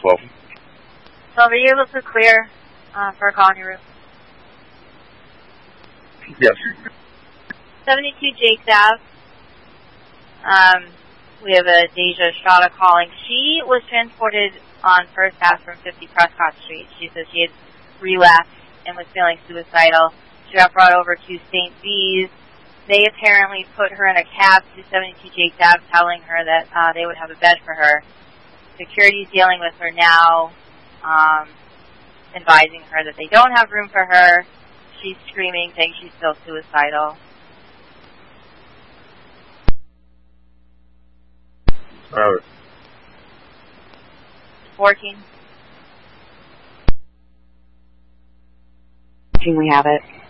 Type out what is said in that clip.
12. So were you able to clear for a colony route? Yes. 72 Jakes Ave. We have a Deja Estrada calling. She was transported on first pass from 50 Prescott Street. She says she had relapsed and was feeling suicidal. She got brought over to St. B's. They apparently put her in a cab to 72 Jakes Ave, telling her that they would have a bed for her. Security's dealing with her now, advising her that they don't have room for her. She's screaming, saying she's still suicidal. 14. We have it.